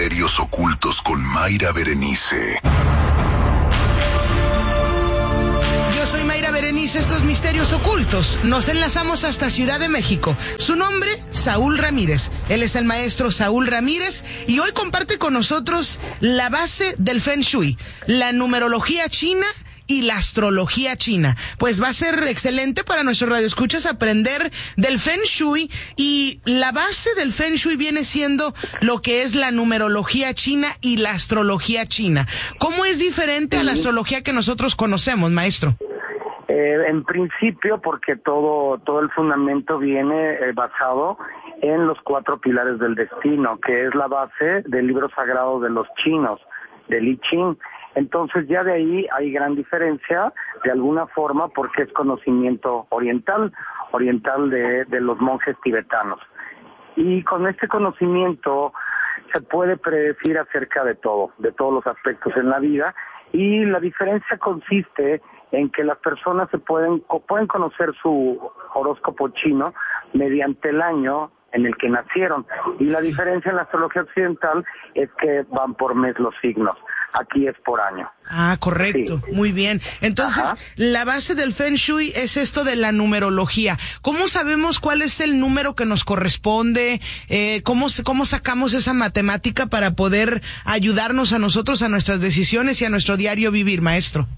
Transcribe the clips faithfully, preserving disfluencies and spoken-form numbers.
misterios ocultos con Mayra Berenice. Yo soy Mayra Berenice, estos misterios ocultos. Nos enlazamos hasta Ciudad de México. Su nombre, Saúl Ramírez. Él es el maestro Saúl Ramírez y hoy comparte con nosotros la base del Feng Shui, la numerología china y la astrología china. Pues va a ser excelente para nuestros radioescuchas aprender del Feng Shui, y la base del Feng Shui viene siendo lo que es la numerología china y la astrología china. ¿Cómo es diferente a la astrología que nosotros conocemos, maestro? Eh, en principio, porque todo todo el fundamento viene eh, basado en los cuatro pilares del destino, que es la base del libro sagrado de los chinos, del I Ching. Entonces ya de ahí hay gran diferencia, de alguna forma, porque es conocimiento oriental, oriental de, de los monjes tibetanos. Y con este conocimiento se puede predecir acerca de todo, de todos los aspectos en la vida, y la diferencia consiste en que las personas se pueden, pueden conocer su horóscopo chino mediante el año en el que nacieron. Y la diferencia en la astrología occidental es que van por mes los signos. Aquí es por año. Ah, correcto. Sí. Muy bien. Entonces, ajá, la base del Feng Shui es esto de la numerología. ¿Cómo sabemos cuál es el número que nos corresponde? Eh, ¿cómo, cómo sacamos esa matemática para poder ayudarnos a nosotros, a nuestras decisiones y a nuestro diario vivir, maestro?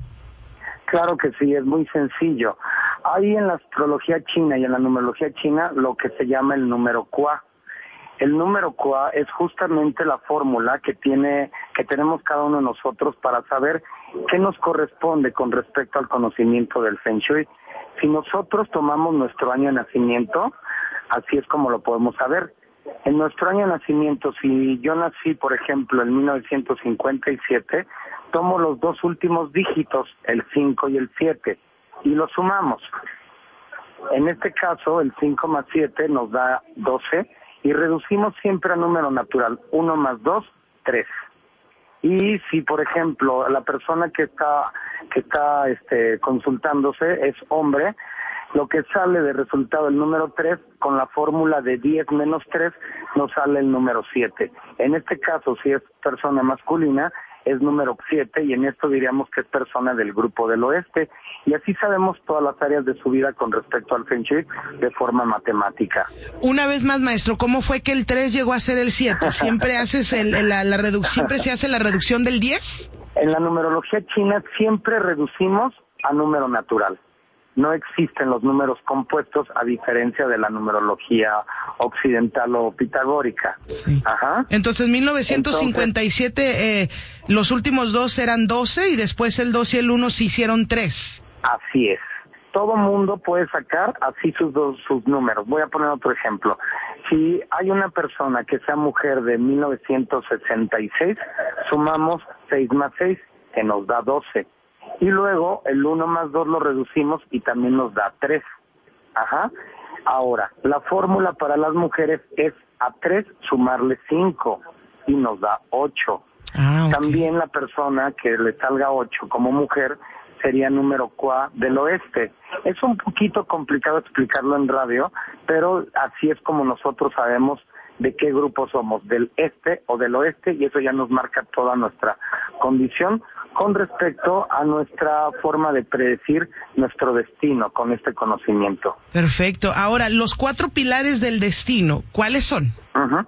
Claro que sí, es muy sencillo. Hay en la astrología china y en la numerología china lo que se llama el número Kua. El número Kua es justamente la fórmula que tiene, que tenemos cada uno de nosotros para saber qué nos corresponde con respecto al conocimiento del Feng Shui. Si nosotros tomamos nuestro año de nacimiento, así es como lo podemos saber. En nuestro año de nacimiento, si yo nací, por ejemplo, en mil novecientos cincuenta y siete, tomo los dos últimos dígitos, el cinco y el siete, y los sumamos. En este caso, el cinco más siete nos da doce, y reducimos siempre a número natural, uno más dos, tres. Y si, por ejemplo, la persona que está que está este, consultándose es hombre, lo que sale de resultado el número tres, con la fórmula de diez menos tres, nos sale el número siete. En este caso, si es persona masculina, es número siete, y en esto diríamos que es persona del grupo del oeste. Y así sabemos todas las áreas de su vida con respecto al Feng Shui de forma matemática. Una vez más, maestro, ¿cómo fue que el tres llegó a ser el siete? ¿Siempre haces el, la, la redu- siempre se hace la reducción del diez? En la numerología china siempre reducimos a número natural. No existen los números compuestos, a diferencia de la numerología occidental o pitagórica. Sí. Ajá. Entonces, mil novecientos cincuenta y siete, Entonces, eh, los últimos dos eran doce, y después el dos y el uno se hicieron tres. Así es. Todo mundo puede sacar así sus dos, sus números. Voy a poner otro ejemplo. Si hay una persona que sea mujer de mil novecientos sesenta y seis, sumamos seis más seis, que nos da doce. Y luego el uno más dos lo reducimos y también nos da tres. Ajá. Ahora, la fórmula para las mujeres es a tres sumarle cinco y nos da ocho. Ah, okay. También la persona que le salga ocho como mujer sería número Kua del oeste. Es un poquito complicado explicarlo en radio, pero así es como nosotros sabemos de qué grupo somos, del este o del oeste, y eso ya nos marca toda nuestra condición con respecto a nuestra forma de predecir nuestro destino con este conocimiento. Perfecto. Ahora, los cuatro pilares del destino, ¿cuáles son? Uh-huh.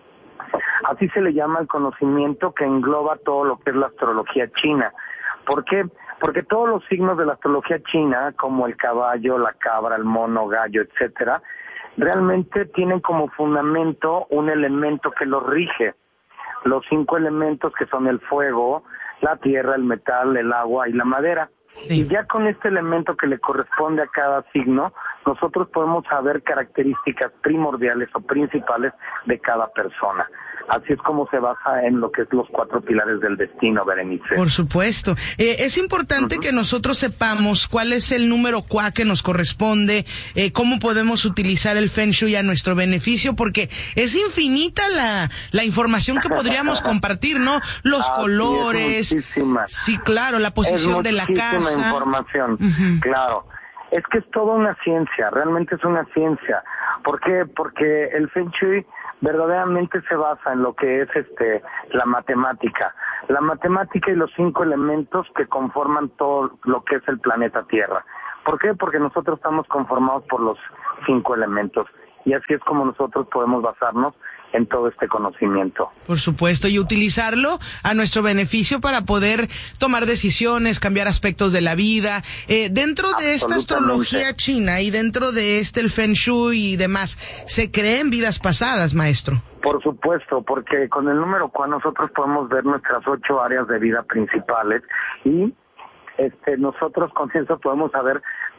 Así se le llama el conocimiento que engloba todo lo que es la astrología china. ¿Por qué? Porque todos los signos de la astrología china, como el caballo, la cabra, el mono, gallo, etcétera, realmente tienen como fundamento un elemento que los rige. Los cinco elementos que son el fuego, la tierra, el metal, el agua y la madera. Sí. Y ya con este elemento que le corresponde a cada signo, nosotros podemos saber características primordiales o principales de cada persona. Así es como se basa en lo que es los cuatro pilares del destino, Berenice. Por supuesto. Eh, es importante uh-huh. que nosotros sepamos cuál es el número Kua que nos corresponde, eh, cómo podemos utilizar el Feng Shui a nuestro beneficio, porque es infinita la, la información que podríamos compartir, ¿no? Los Así colores. Es sí, claro, la posición de la casa. Muchísima información, uh-huh. claro. Es que es toda una ciencia, realmente es una ciencia. ¿Por qué? Porque el Feng Shui verdaderamente se basa en lo que es este la matemática. La matemática y los cinco elementos que conforman todo lo que es el planeta Tierra. ¿Por qué? Porque nosotros estamos conformados por los cinco elementos. Y así es como nosotros podemos basarnos en todo este conocimiento. Por supuesto, y utilizarlo a nuestro beneficio para poder tomar decisiones, cambiar aspectos de la vida. Eh, dentro de esta astrología china y dentro de este el Feng Shui y demás, ¿se creen vidas pasadas, maestro? Por supuesto, porque con el número cuatro nosotros podemos ver nuestras ocho áreas de vida principales y este nosotros con eso podemos saber